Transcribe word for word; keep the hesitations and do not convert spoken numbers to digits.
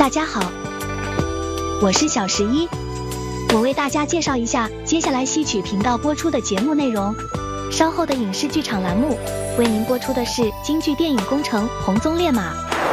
大家好，我是小十一，我为大家介绍一下接下来戏曲频道播出的节目内容。稍后的影视剧场栏目为您播出的是京剧电影《宫城红鬃烈马》。